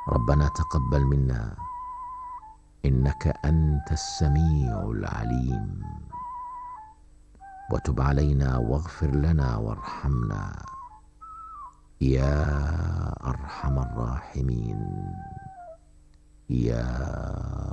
ربنا تقبل منا إنك أنت السميع العليم، وتب علينا واغفر لنا وارحمنا يا أرحم الراحمين يا